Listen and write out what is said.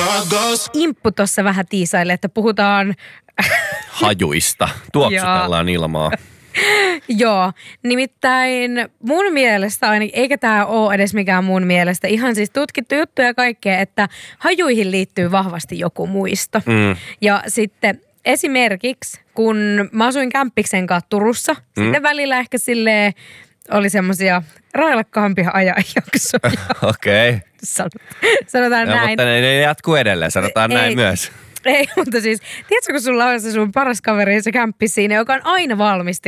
Imppu tuossa vähän tiisaille, että puhutaan Hajuista. Tuoksutellaan ilmaa. Joo, nimittäin mun mielestä, eikä tämä ole edes mikään mun mielestä, ihan siis tutkittu juttu ja kaikkea, että hajuihin liittyy vahvasti joku muisto. Ja sitten esimerkiksi, kun mä asuin kämppiksen kanssa Turussa, sitten välillä ehkä silleen oli semmoisia railakkaampia ajanjaksoja. Okei. Sanotaan näin. Mutta ne jatkuu edelleen, sanotaan näin myös. Ei, mutta siis, tiedätkö, kun sulla on se sun paras kaveri, se kämppi siinä, joka on aina valmis,